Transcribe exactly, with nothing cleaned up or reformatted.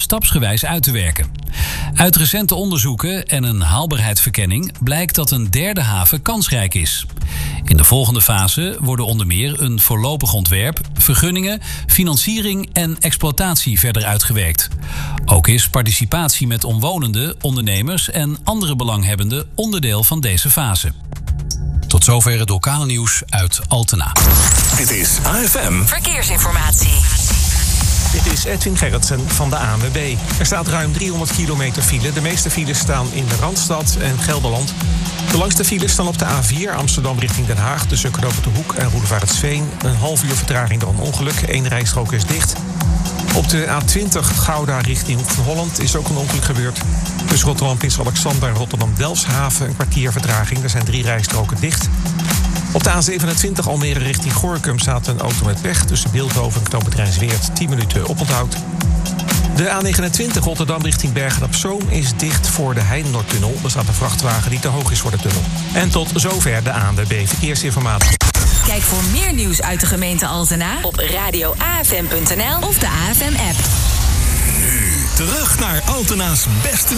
stapsgewijs uit te werken. Uit recente onderzoeken en een haalbaarheidsverkenning blijkt dat een derde haven kansrijk is. In de volgende fase worden onder meer een voorlopig ontwerp, vergunningen, financiering en exploitatie verder uitgewerkt. Ook is participatie met omwonenden, ondernemers en andere belanghebbenden onderdeel van deze fase. Tot zover het lokale nieuws uit Altena. Dit is A F M Verkeersinformatie. Dit is Edwin Gerritsen van de A N W B. Er staat ruim driehonderd kilometer file. De meeste files staan in de Randstad en Gelderland. De langste files staan op de A vier Amsterdam richting Den Haag... tussen Knooppunt De Hoek en Roelevaretsveen. Een half uur vertraging door een ongeluk. Eén rijstrook is dicht. Op de A twintig Gouda richting Hoek van Holland is ook een ongeluk gebeurd. Tussen Rotterdam Prins Alexander en Rotterdam Delfshaven een kwartier vertraging. Er zijn drie rijstroken dicht. Op de A zevenentwintig Almere richting Gorinchem staat een auto met pech. Tussen Beeldhoven en Knooppunt Rijnsweert tien minuten oponthoud. De A negenentwintig Rotterdam richting Bergen-op-Zoom is dicht voor de Heidenoordtunnel. Er staat een vrachtwagen die te hoog is voor de tunnel. En tot zover de A N W B Verkeersinformatie. Kijk voor meer nieuws uit de gemeente Altena op radio A F M punt n l of de A F M-app. Nu terug naar Altena's beste